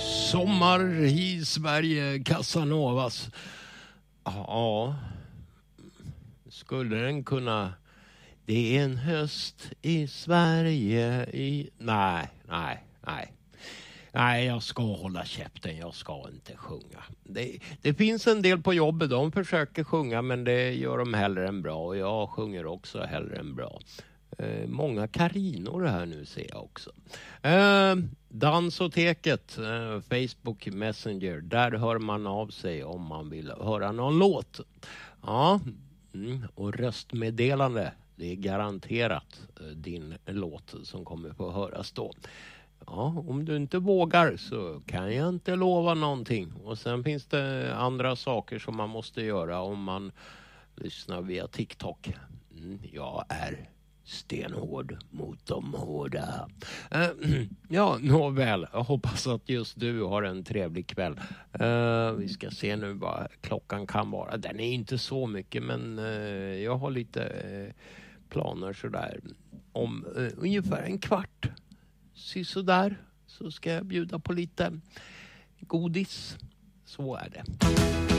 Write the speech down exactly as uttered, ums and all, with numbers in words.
Sommar i Sverige, Casanovas. Ja, skulle den kunna... Det är en höst i Sverige i... Nej, nej, nej. Nej, jag ska hålla käften. Jag ska inte sjunga. Det, det finns en del på jobbet. De försöker sjunga, men det gör de hellre än bra. Och jag sjunger också hellre än bra. Eh, många karinor här nu ser jag också. Eh, Dansoteket, eh, Facebook Messenger. Där hör man av sig om man vill höra någon låt. Ja, mm, och röstmeddelande. Det är garanterat eh, din låt som kommer få höras då. Ja, om du inte vågar så kan jag inte lova någonting. Och sen finns det andra saker som man måste göra om man lyssnar via TikTok. Mm, jag är stenhård mot de hårda. Uh, ja, nåväl. Jag hoppas att just du har en trevlig kväll. Uh, vi ska se nu vad klockan kan vara. Den är inte så mycket, men uh, jag har lite uh, planer sådär. Om uh, ungefär en kvart. Så där så ska jag bjuda på lite godis. Så är det.